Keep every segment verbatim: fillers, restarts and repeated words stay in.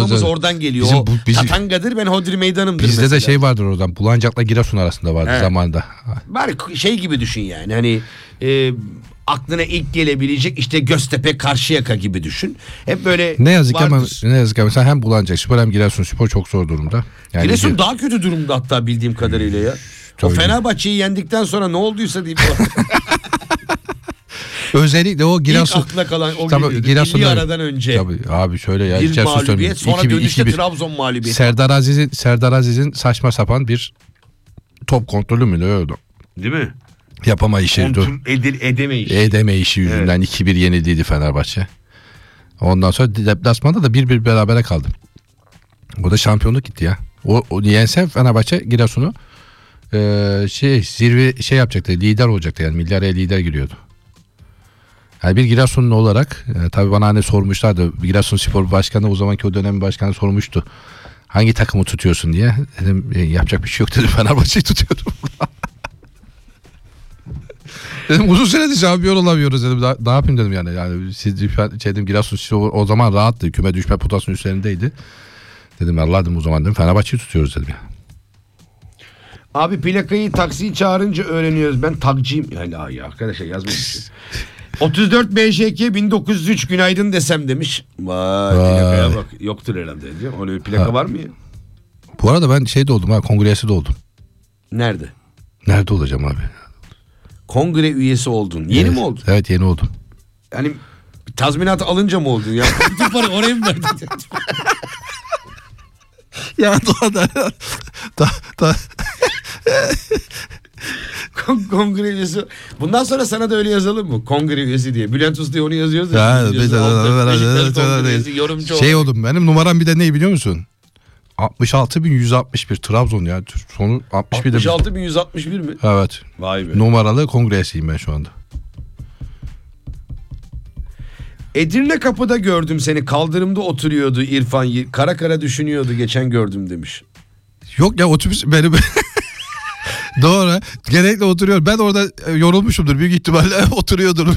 Kasabamız oradan geliyor. Bizim, o bu, bizim, Katangadır, ben Hodri Meydanımdır bizde mesela. de şey vardır oradan. Bulancak'la Giresun arasında vardı evet. zamanında. Bari şey gibi düşün yani. Hani e, aklına ilk gelebilecek işte Göztepe, Karşıyaka gibi düşün. Hep böyle ne yazık ki ama vardır. ne yazık ki mesela hem Bulancakspor hem Giresunspor çok zor durumda. Yani Giresun bir, daha kötü durumda hatta bildiğim kadarıyla ya. O Tabii. Fenerbahçe'yi yendikten sonra ne olduysa diyeyim. özellikle o Giresun İlk akla kalan o tabii, geliyordu. Giresun'da, Milli aradan önce. Tabii abi şöyle ya. Bir mağlubiyet sonra iki bin, dönüşte iki bin. Trabzon mağlubiyeti. Serdar Aziz'in Serdar Aziz'in saçma sapan bir top kontrolü mü ne öyle? Değil mi? Yapamayışı. Kontrol edil, edemeyişi. Edemeyişi yüzünden evet. iki bir yenildiydi Fenerbahçe. Ondan sonra deplasmanda da bir bir berabere kaldı. O da şampiyonluk gitti ya. O, o yense Fenerbahçe Giresun'u e, şey zirve şey yapacaktı. Lider olacaktı yani. Milli araya lider giriyordu. Yani bir Giresunlu olarak e, tabii bana hani sormuşlardı. Giresunspor Başkanı o zamanki o dönemin başkanı sormuştu. Hangi takımı tutuyorsun diye. Dedim e, yapacak bir şey yok dedim. Fenerbahçe'yi tutuyordum. Dedim uzun süredir şampiyon olamıyoruz dedim. Daha, ne yapayım dedim yani. Yani siz şey dedim Giresun o, o zaman rahattı. Küme düşme potasının üzerindeydi. Dedim Allah dedim o zaman dedim Fenerbahçe'yi tutuyoruz dedim ya. Abi plakayı taksiyi çağırınca öğreniyoruz. Ben takcıyım. Yani ay arkadaşlar yazmış. otuz dört B J K bin dokuz yüz üç günaydın desem demiş. Vay, Vay. Plakaya bak. Yoktur herhalde diyor. Öyle bir plaka ha. var mı ya? Bu arada ben şeyde oldum ha kongresi de oldum. Nerede? Nerede olacağım abi? Kongre üyesi oldun. Yeni evet, mi oldun? Evet yeni oldum. Yani tazminat alınca mı oldun ya? Bütün para oraya mı verdin? ya da da da, da. Kongre üyesi. Bundan sonra sana da öyle yazalım mı? Kongre üyesi diye. Bülent Usta'ya onu yazıyoruz. Ya, yorumcu şey oldum benim numaram bir de ne biliyor musun? altmış altı bin yüz altmış bir Trabzon ya. Sonu altmış bir altmış altı bin yüz altmış bir mi? Evet. Vay be. Numaralı kongresiyim ben şu anda. Edirne Kapı'da gördüm seni. Kaldırımda oturuyordu İrfan. Kara kara düşünüyordu. Geçen gördüm demiş. Yok ya otobüs benim. Doğru. Genellikle oturuyor. Ben orada yorulmuşumdur. Büyük ihtimalle oturuyordum.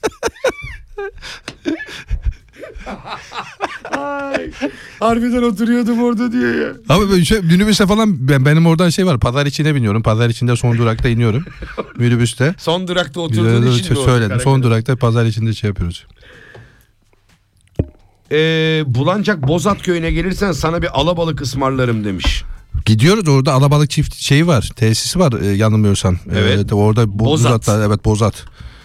Ay, harbiden oturuyordum orada diye ya. Abi ben şey, minibüste falan ben, benim oradan şey var. Pazar içine biniyorum. Pazar içinde son durakta iniyorum. Minibüste. Son durakta oturduğun için doğru. Söyledim. Son durakta pazar içinde şey yapıyoruz. Ee, Bulancak Bozat köyüne gelirsen sana bir alabalık ısmarlarım demiş. Gidiyoruz orada alabalık çift şeyi var. Tesisi var e, yanılmıyorsam. Evet. E, orada Bozat. Bozat. Evet Bozat.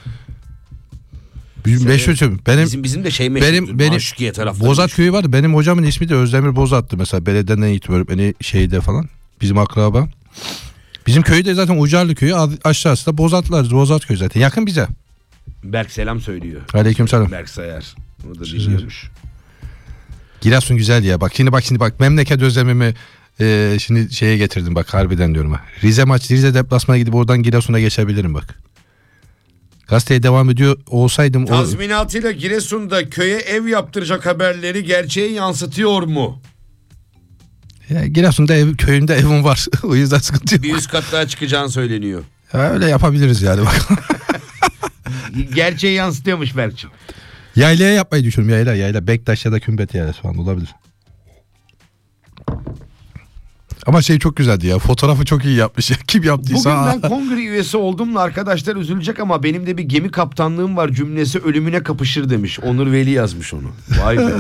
Meşhur benim bizim bizim de şey meşhur. Benim benim Bozat meşhur. Köyü var. Benim hocamın ismi de Özdemir Bozat'tı mesela belediyeden itibaren beni şeyde falan. Bizim akraba. Bizim köyde zaten Ucarlı köyü aşağısı da Bozatlar. Bozat köyü zaten yakın bize. Berk selam söylüyor. Aleykümselam. Berk Sayar. O da biliyormuş. Giresun güzel ya. Bak şimdi bak şimdi bak memleket özlemimi e, şimdi şeye getirdim bak harbiden diyorum ha. Rize maç Rize deplasmana gidip oradan Giresun'a geçebilirim bak. Gazeteye devam ediyor olsaydım... Tazminatıyla Giresun'da köye ev yaptıracak haberleri gerçeğe yansıtıyor mu? Ya, Giresun'da ev, köyünde evim var. O yüzden sıkıntı yok. Bir üst kat daha çıkacağını söyleniyor. Ya, öyle yapabiliriz yani bak. Gerçeği yansıtıyormuş Berk'cim. Yaylaya yapmayı düşünüyorum yayla yayla. Bektaş ya da Kümbet yaylası falan olabilir. Ama şey çok güzeldi ya. Fotoğrafı çok iyi yapmış ya. Kim yaptıysa. Bugün ben kongre üyesi oldumla arkadaşlar üzülecek ama benim de bir gemi kaptanlığım var cümlesi ölümüne kapışır demiş. Onur Veli yazmış onu. Vay be.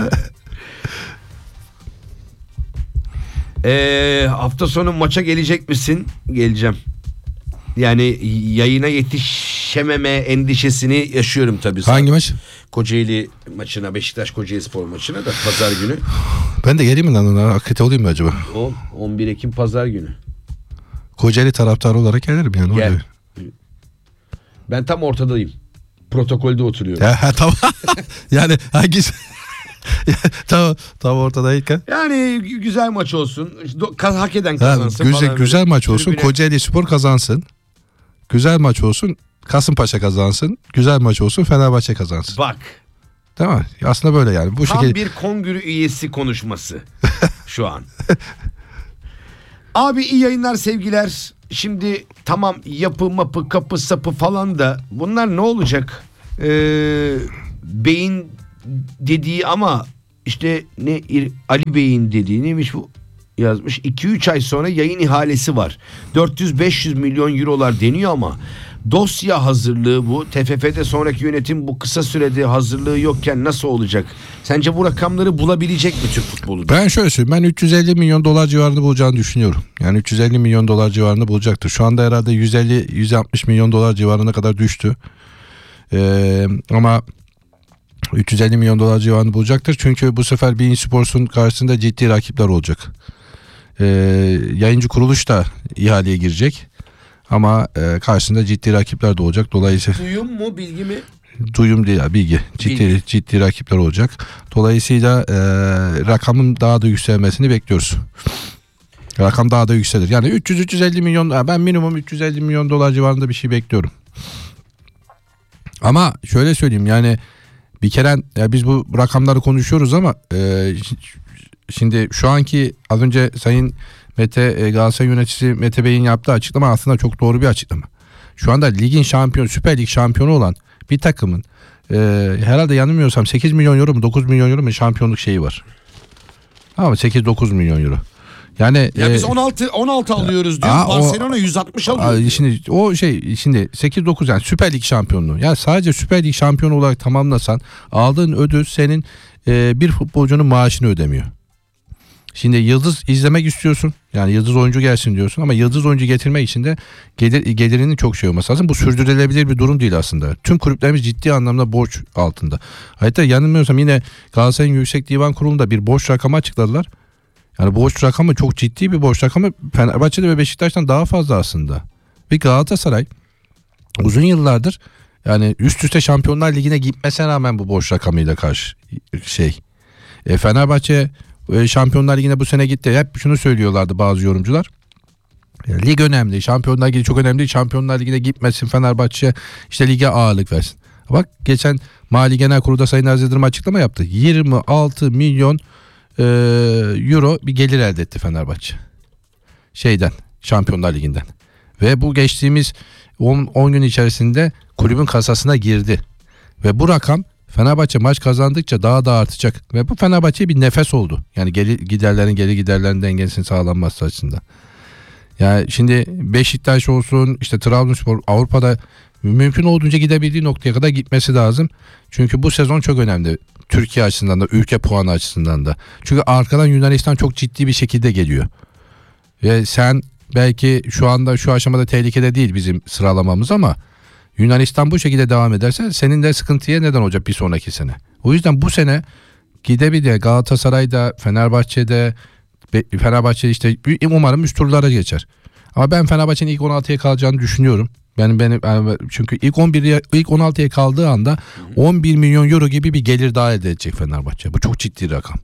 ee, hafta sonu maça gelecek misin? Geleceğim. Yani yayına yetişememe endişesini yaşıyorum tabii. Hangi maç? Kocaeli maçına, Beşiktaş Kocaeli Spor maçına da pazar günü. Ben de geleyim mi lan ona? Akredite olayım mı acaba? on bir Ekim pazar günü. Kocaeli taraftarı olarak gelirim yani. Gel. Ben tam ortadayım. Protokolde oturuyorum. Ya, tamam. Yani hangisi? tamam, tam ortadayken. Yani güzel maç olsun. Hak eden kazansın. Ha, güzel güzel maç olsun. Tribüne... Kocaeli Spor kazansın. Güzel maç olsun. Kasımpaşa kazansın. Güzel maç olsun. Fenerbahçe kazansın. Bak. Tamam. Aslında böyle yani. Bu tam şekilde... bir kongre üyesi konuşması şu an. Abi iyi yayınlar sevgiler. Şimdi tamam yapı mapı kapı sapı falan da bunlar ne olacak? Ee, beyin dediği ama işte ne Ali Bey'in dediği neymiş bu yazmış. iki üç ay sonra yayın ihalesi var. dört yüz beş yüz milyon eurolar deniyor ama dosya hazırlığı bu. T F F'de sonraki yönetim bu kısa sürede hazırlığı yokken nasıl olacak? Sence bu rakamları bulabilecek mi Türk futbolu? Ben şöyle söyleyeyim. Ben üç yüz elli milyon dolar civarında bulacağını düşünüyorum. Yani üç yüz elli milyon dolar civarında bulacaktır. Şu anda herhalde yüz elli yüz altmış milyon dolar civarına kadar düştü. Ee, ama üç yüz elli milyon dolar civarında bulacaktır. Çünkü bu sefer beIN Sports'un karşısında ciddi rakipler olacak. Ee, yayıncı kuruluş da ihaleye girecek. Ama e, karşısında ciddi rakipler de olacak. Dolayısıyla duyum mu bilgi mi? Duyum değil ya, bilgi. Ciddi bilgi. ciddi rakipler olacak. Dolayısıyla e, rakamın daha da yükselmesini bekliyoruz. Rakam daha da yükselir. Yani üç yüz üç yüz elli milyon, ben minimum üç yüz elli milyon dolar civarında bir şey bekliyorum. Ama şöyle söyleyeyim, yani bir kere ya biz bu rakamları konuşuyoruz ama e, şimdi şu anki az önce Sayın Mete Galatasaray yöneticisi Mete Bey'in yaptığı açıklama aslında çok doğru bir açıklama. Şu anda ligin şampiyonu, Süper Lig şampiyonu olan bir takımın e, herhalde yanılmıyorsam sekiz milyon euro mu dokuz milyon euro mu şampiyonluk şeyi var. Ama sekiz dokuz milyon euro. Yani ya e, biz on altı on altı alıyoruz diyor. Aa, Barcelona yüz altmış alıyor. Aa, şimdi o şey şimdi sekiz dokuz yani Süper Lig şampiyonluğu. Yani sadece Süper Lig şampiyonu olarak tamamlasan aldığın ödül senin e, bir futbolcunun maaşını ödemiyor. Şimdi yıldız izlemek istiyorsun. Yani yıldız oyuncu gelsin diyorsun ama yıldız oyuncu getirmek için de gelir, gelirinin çok şey olması lazım. Bu sürdürülebilir bir durum değil aslında. Tüm kulüplerimiz ciddi anlamda borç altında. Hatta yanılmıyorsam yine Galatasaray'ın Yüksek Divan Kurulu'nda bir borç rakamı açıkladılar. Yani borç rakamı çok ciddi bir borç rakamı. Fenerbahçe'de ve Beşiktaş'tan daha fazla aslında. Ve Galatasaray uzun yıllardır yani üst üste Şampiyonlar Ligi'ne gitmesine rağmen bu borç rakamıyla karşı şey. E, Fenerbahçe Şampiyonlar Ligi'ne bu sene gitti. Hep şunu söylüyorlardı bazı yorumcular. Yani lig önemli. Şampiyonlar Ligi çok önemli. Şampiyonlar Ligi'ne gitmesin Fenerbahçe. İşte lige ağırlık versin. Bak geçen Mali Genel Kurulu'da Sayın Aziz Yıldırım açıklama yaptı. yirmi altı milyon e, euro bir gelir elde etti Fenerbahçe. Şeyden, Şampiyonlar Ligi'nden. Ve bu geçtiğimiz on gün içerisinde kulübün kasasına girdi. Ve bu rakam Fenerbahçe maç kazandıkça daha da artacak. Ve bu Fenerbahçe'ye bir nefes oldu. Yani geri giderlerin geri giderlerin dengesinin sağlanması açısından. Yani şimdi Beşiktaş olsun, işte Trabzonspor Avrupa'da mümkün olduğunca gidebildiği noktaya kadar gitmesi lazım. Çünkü bu sezon çok önemli. Türkiye açısından da, ülke puanı açısından da. Çünkü arkadan Yunanistan çok ciddi bir şekilde geliyor. Ve sen belki şu anda şu aşamada tehlikede değil bizim sıralamamız ama Yunanistan bu şekilde devam ederse senin de sıkıntıya neden olacak bir sonraki sene. O yüzden bu sene gidebilir Galatasaray'da, Fenerbahçe'de, Fenerbahçe işte umarım üst turlara geçer. Ama ben Fenerbahçe'nin ilk on altıya kalacağını düşünüyorum. Benim benim çünkü ilk on bir ilk on altıya kaldığı anda on bir milyon euro gibi bir gelir daha elde edecek Fenerbahçe. Bu çok ciddi rakam.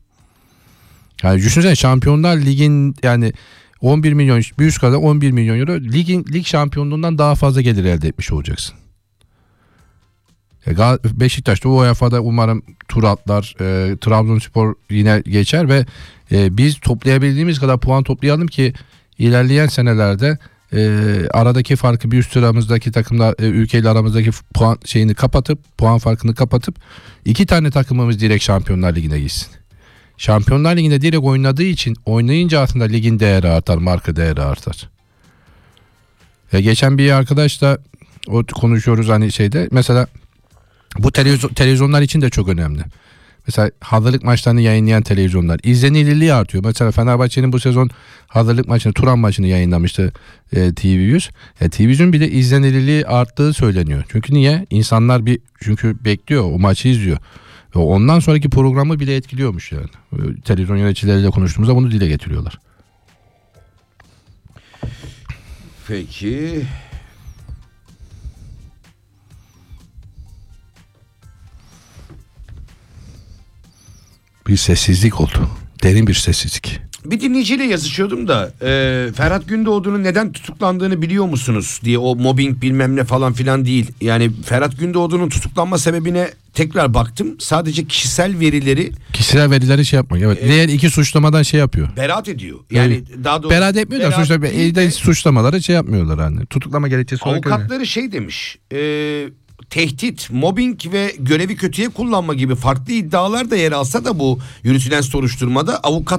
Yani düşünsene Şampiyonlar Ligi'nin yani on bir milyon bir üst kadar on bir milyon euro ligin lig şampiyonluğundan daha fazla gelir elde etmiş olacaksın. Beşiktaş da U E F A'da umarım tur atlar. E, Trabzonspor yine geçer ve e, biz toplayabildiğimiz kadar puan toplayalım ki ilerleyen senelerde e, aradaki farkı bir üst sıramızdaki takımlar e, ülkeyle aramızdaki puan şeyini kapatıp puan farkını kapatıp iki tane takımımız direkt Şampiyonlar Ligi'ne gitsin. Şampiyonlar Ligi'nde direkt oynadığı için oynayınca aslında ligin değeri artar, marka değeri artar. E, geçen bir arkadaşla o konuşuyoruz hani şeyde mesela bu televizyon, televizyonlar için de çok önemli. Mesela hazırlık maçlarını yayınlayan televizyonlar izlenilirliği artıyor. Mesela Fenerbahçe'nin bu sezon hazırlık maçını, Turan maçını yayınlamıştı e, T V yüz. E, T V yüzün bir de izlenilirliği arttığı söyleniyor. Çünkü niye? İnsanlar bir çünkü bekliyor, o maçı izliyor. Ve ondan sonraki programı bile etkiliyormuş yani. E, televizyon yöneticileriyle konuştuğumuzda bunu dile getiriyorlar. Peki. Bir sessizlik oldu. Derin bir sessizlik. Bir dinleyiciyle yazışıyordum da e, Ferhat Gündoğdu'nun neden tutuklandığını biliyor musunuz diye, o mobbing bilmem ne falan filan değil. Yani Ferhat Gündoğdu'nun tutuklanma sebebine tekrar baktım. Sadece kişisel verileri Kişisel verileri şey yapmıyor. Evet. E, diğer iki suçlamadan şey yapıyor. Beraat ediyor. Yani evet. Daha doğrusu beraat etmiyor da suçlama, de, suçlamaları şey yapmıyorlar hani. Tutuklama gerekçesi olarak. Avukatları şey demiş. E, tehdit, mobbing ve görevi kötüye kullanma gibi farklı iddialar da yer alsa da bu yürütülen soruşturmada avukat